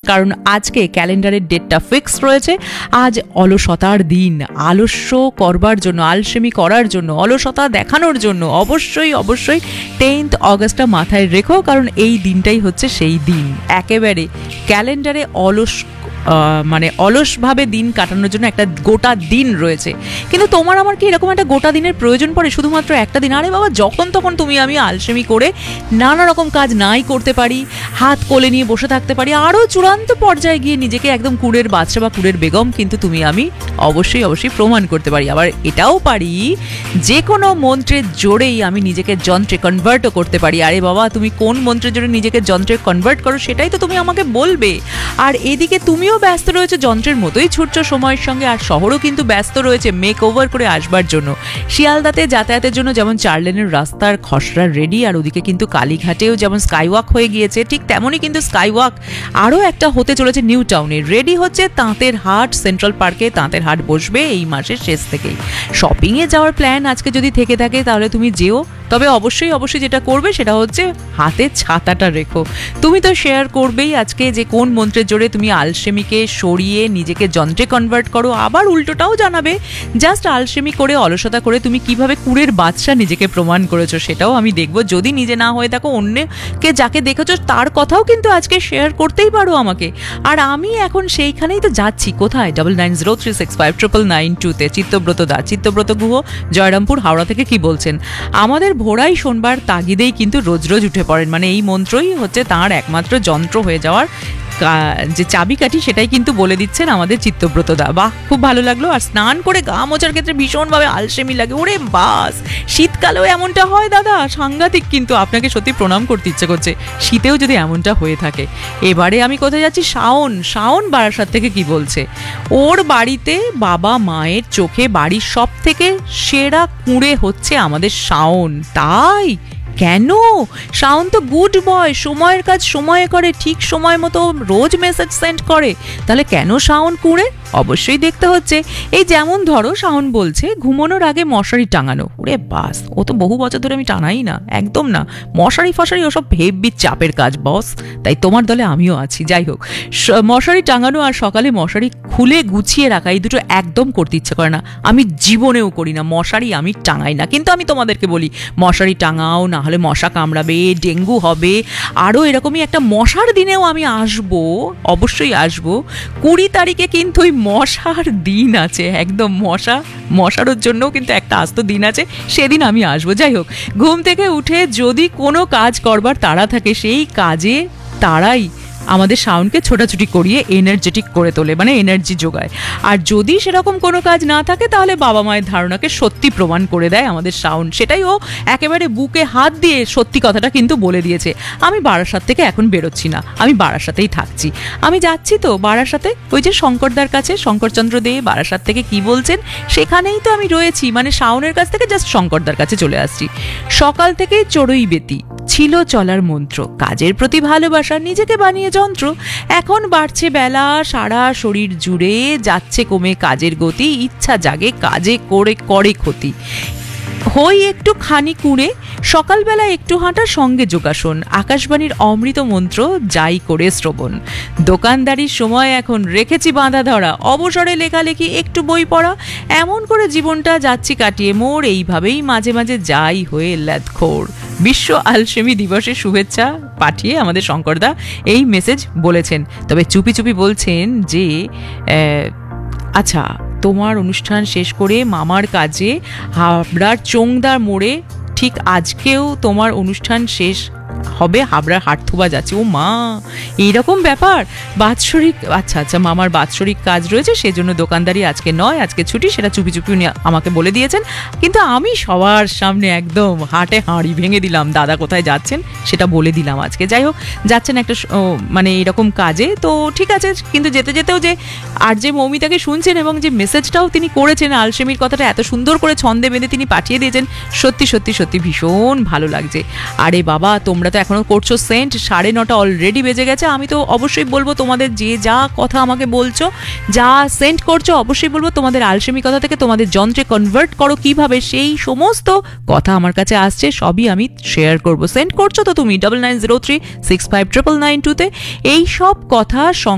কারণ আজকে ক্যালেন্ডারের ডেটটা ফিক্স রয়েছে। আজ অলসতার দিন, আলস্য করবার জন্য, আলসেমি করার জন্য, অলসতা দেখানোর জন্য অবশ্যই 10th অগস্টটা মাথায় রেখো, কারণ এই দিনটাই হচ্ছে সেই দিন। একেবারে ক্যালেন্ডারে অলসভাবে দিন কাটানোর জন্য একটা গোটা দিন রয়েছে। কিন্তু তোমার আমার কি এরকম একটা গোটা দিনের প্রয়োজন পড়ে শুধুমাত্র একটা দিন? আরে বাবা, যখন তখন তুমি আমি আলসেমি করে নানা রকম কাজ নাই করতে পারি, হাত কোলে নিয়ে বসে থাকতে পারি, আরও চূড়ান্ত পর্যায়ে গিয়ে নিজেকে একদম কুড়ের বাচ্চা বা কুড়ের বেগম কিন্তু তুমি আমি অবশ্যই প্রমাণ করতে পারি। আবার এটাও পারি যে কোনো মন্ত্রের জোরেই আমি নিজেকে যন্ত্রে কনভার্টও করতে পারি। আরে বাবা, তুমি কোন মন্ত্রের জোরে নিজেকে যন্ত্রে কনভার্ট করো সেটাই তো তুমি আমাকে বলবে। আর এদিকে তুমিও ব্যস্ত রয়েছে যন্ত্রের মতোই ছুটছো সময়ের সঙ্গে, আর শহরও কিন্তু ব্যস্ত রয়েছে মেক ওভার করে আসবার জন্য। শিয়ালদাতে যাতায়াতের জন্য যেমন 4 লেনের রাস্তার খসড়া রেডি, আর ওদিকে কিন্তু কালীঘাটেও যেমন স্কাইওয়াক হয়ে গিয়েছে, ঠিক তেমনই কিন্তু স্কাইওয়াক আরও একটা হতে চলেছে নিউ টাউনে। রেডি হচ্ছে তাঁতের হাট, সেন্ট্রাল পার্কে তাঁতের হাট বসবে এই মাসের শেষ থেকেই। শপিংয়ে যাওয়ার প্ল্যান আজকে যদি থেকে থাকে তাহলে তুমি যেও, তবে অবশ্যই যেটা করবে সেটা হচ্ছে হাতে ছাতাটা রেখো। তুমি তো শেয়ার করবেই আজকে যে কোন মন্ত্রের জোরে তুমি আলসেমিকে সরিয়ে নিজেকে যন্ত্রে কনভার্ট করো, আবার উল্টোটাও জানাবে জাস্ট আলসেমি করে অলসতা করে তুমি কিভাবে কুড়ের বাদশা নিজেকে প্রমাণ করেছো সেটাও আমি দেখব। যদি নিজে না হয়ে থাকো, অন্যকে যাকে দেখেছো তার কথাও কিন্তু আজকে শেয়ার করতেই পারো আমাকে। আর আমি এখন সেইখানেই তো যাচ্ছি। কোথায়? 9903659992 চিত্তব্রত গুহ, জয়রামপুর, হাওড়া থেকে কি বলছেন? আমাদের ভোরাই শোনবার তাগিদেই কিন্তু রোজ উঠে পড়েন, মানে এই মন্ত্রই হচ্ছে তাঁর একমাত্র যন্ত্র হয়ে যাওয়ার যে চাবিকাঠি, সেটাই কিন্তু বলে দিচ্ছেন আমাদের চিত্তব্রত দা। বাহ, খুব ভালো লাগলো। আর স্নান করে গা মোছার ক্ষেত্রে ভীষণভাবে আলসেমি লাগে। ওরে বাস, শীতকালেও এমনটা হয় দাদা? সাংঘাতিক। কিন্তু আপনাকে সত্যি প্রণাম করতে ইচ্ছে করছে, শীতেও যদি এমনটা হয়ে থাকে। এবারে আমি কোথায় যাচ্ছি? শাওন বারাসাত থেকে কি বলছে? ওর বাড়িতে বাবা মায়ের চোখে বাড়ির সব থেকে সেরা কুঁড়ে হচ্ছে আমাদের শাওন। তাই? কেন? শাওন তো গুড বয়, সময়ের কাজ সময়ে করে, ঠিক সময় মতো রোজ মেসেজ সেন্ড করে। তাহলে কেন শাওন কুঁড়ে? অবশ্যই দেখতে হচ্ছে। এই যেমন ধরো শাওন বলছে ঘুমানোর আগে মশারি টাঙানো। ওরে বাস, ও তো বহু বছর ধরে আমি টানাই না, একদম না। মশারি ফশারি ওসব হেভি চাপের কাজ বস, তাই তোমার দলে আমিও আছি। যাই হোক, মশারি টাঙানো আর সকালে মশারি খুলে গুছিয়ে রাখা, এই দুটো একদম করতে ইচ্ছে করে না। আমি জীবনেও করি না, মশারি আমি টাঙাই না। কিন্তু আমি তোমাদেরকে বলি, মশারি টাঙাও, না হলে মশা কামড়াবে, ডেঙ্গু হবে। আরও এরকমই একটা মশার দিনেও আমি আসবো, অবশ্যই আসবো। 20 তারিখে কিন্তু ওই মশার দিন আছে, একদম মশারোর জন্যও কিন্তু একটা আস্ত দিন আছে, সেদিন আমি আসবো। যাই হোক, ঘুম থেকে উঠে যদি কোনো কাজ করবার তাড়া থাকে, সেই কাজে তারাই আমাদের শাওনকে ছোটাছুটি করিয়ে এনার্জেটিক করে তোলে, মানে এনার্জি যোগায়। আর যদি সেরকম কোনো কাজ না থাকে তাহলে বাবা মায়ের ধারণাকে সত্যি প্রমাণ করে দেয় আমাদের শাওন। সেটাই ও একেবারে বুকে হাত দিয়ে সত্যি কথাটা কিন্তু বলে দিয়েছে। আমি বারাসাত থেকে এখন বেরোচ্ছি না, আমি বারাসাতেই থাকছি। আমি যাচ্ছি তো বারাসাতে, ওই যে শঙ্করদার কাছে, শঙ্করচন্দ্র দে বারাসাত থেকে কি বলছেন সেখানেই তো আমি রয়েছি। মানে শাওনের কাছ থেকে জাস্ট শঙ্করদার কাছে চলে আসছি। সকাল থেকেই চড়ুই বেতি ছিল চলার মন্ত্র, কাজের প্রতি ভালোবাসা, নিজেকে বানিয়ে যন্ত্র। এখন বাড়ছে বেলা, সারা শরীর জুড়ে যাচ্ছে কমে কাজের গতি, ইচ্ছা জাগে কাজে করে ক্ষতি। হই একটু খানি কুঁড়ে, সকালবেলা একটু হাঁটা, সঙ্গে যোগাসন, আকাশবাণীর অমৃত মন্ত্র যাই করে শ্রবণ। দোকানদারির সময় এখন রেখেছি বাঁধা ধরা, অবসরে লেখালেখি, একটু বই পড়া, এমন করে জীবনটা যাচ্ছি কাটিয়ে মোড়। এইভাবেই মাঝে মাঝে যাই হয়ে ল্যাদখোর। বিশ্ব আলসেমি দিবসের শুভেচ্ছা পাঠিয়ে আমাদের শঙ্করদা এই মেসেজ বলেছেন। তবে চুপি বলছেন যে আচ্ছা, তোমার অনুষ্ঠান শেষ করে মামার কাজে হাবড়ার চোংদার মোড়ে ঠিক আজকেও তোমার অনুষ্ঠান শেষ হবে, হাবড়ার হাটথুবা যাচ্ছে। ও মা, এইরকম ব্যাপার। বাৎসরিক, আচ্ছা মামার বাৎসরিক কাজ রয়েছে, সেজন্য দোকানদারি আজকে নয়, আজকে ছুটি। সেটা চুপি উনি আমাকে বলে দিয়েছেন। কিন্তু আমি সবার সামনে একদম হাটে হাঁড়ি ভেঙে দিলাম, দাদা কোথায় যাচ্ছেন সেটা বলে দিলাম আজকে। যাই হোক, যাচ্ছেন একটা মানে এরকম কাজে, তো ঠিক আছে। কিন্তু যেতেও যে আর যে মৌমিতাকে শুনছেন এবং যে মেসেজটাও তিনি করেছেন, আলসেমির কথাটা এত সুন্দর করে ছন্দে বেঁধে তিনি পাঠিয়ে দিয়েছেন, সত্যি ভীষণ ভালো লাগছে। আরে বাবা, তোমরা তো এখনো করছো সেন্ট, 9:30 অলরেডি বেজে গেছে। আমি তো অবশ্যই বলবো তোমাদের যে যা কথা আমাকে বলছো, যা সেন্ট করছো, অবশ্যই বলবো তোমাদের আলসেমি কথা থেকে তোমাদের যন্ত্রে কনভার্ট করো কিভাবে, সেই সমস্ত কথা আমার কাছে আসছে, সবই আমি শেয়ার করবো। সেন্ট করছো তো তুমি 9903659992 তে এই সব কথা